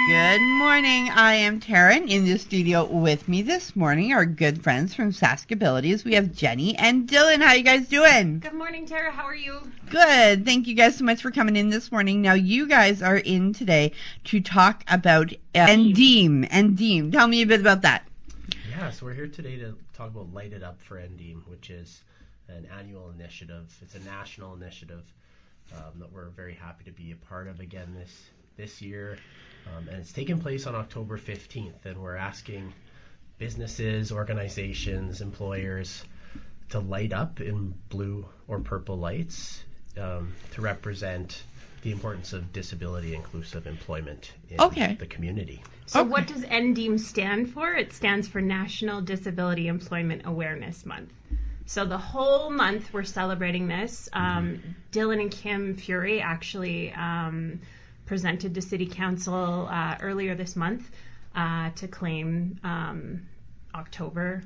Good morning. I am Taryn. In the studio with me this morning, our good friends from Saskabilities. We have Jenny and Dylan. How you guys doing? Good morning, Tara. How are you? Good. Thank you guys so much for coming in this morning. Now, you guys are in today to talk about Endeam. Endeam. Tell me a bit about that. Yeah, so we're here today to talk about Light It Up for Endeam, which is an annual initiative. It's a national initiative that we're very happy to be a part of again this year. And it's taking place on October 15th, and we're asking businesses, organizations, employers to light up in blue or purple lights to represent the importance of disability inclusive employment in the community. So what does NDEAM stand for? It stands for National Disability Employment Awareness Month. So the whole month we're celebrating this. Dylan and Kim Fury actually presented to City Council earlier this month to claim October.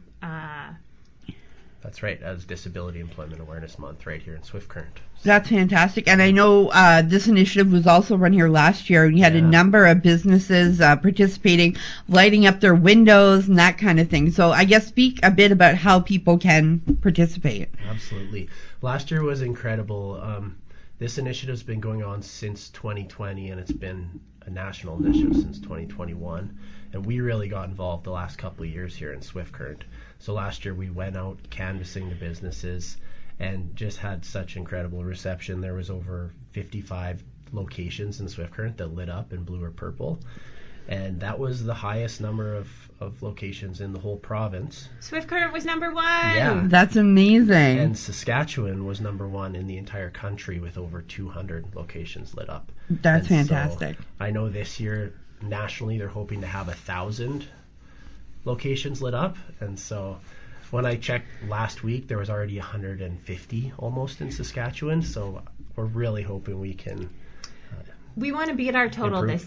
That's right, as Disability Employment Awareness Month right here in Swift Current. That's fantastic. And I know this initiative was also run here last year, and you had a number of businesses participating, lighting up their windows and that kind of thing. So I guess speak a bit about how people can participate. Absolutely. Last year was incredible. This initiative's been going on since 2020, and it's been a national initiative since 2021. And we really got involved the last couple of years here in Swift Current. So last year we went out canvassing the businesses and just had such incredible reception. There was over 55 locations in Swift Current that lit up in blue or purple. And that was the highest number of locations in the whole province. Swift Current was number one. Yeah. That's amazing. And Saskatchewan was number one in the entire country with over 200 locations lit up. That's fantastic. So I know this year nationally they're hoping to have 1,000 locations lit up. And so when I checked last week, there was already 150 almost in Saskatchewan. So we're really hoping we can we want to beat our total improve. this